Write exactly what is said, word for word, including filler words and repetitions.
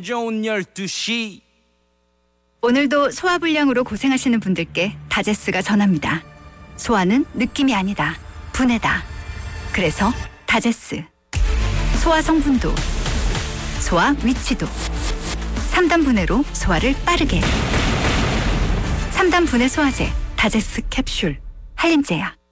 좋은 열두 시. 오늘도 소화불량으로 고생하시는 분들께 다제스가 전합니다. 소화는 느낌이 아니다. 분해다. 그래서 다제스. 소화 성분도, 소화 위치도. 삼 단 분해로 소화를 빠르게. 삼 단 분해 소화제 다제스 캡슐. 한림제약.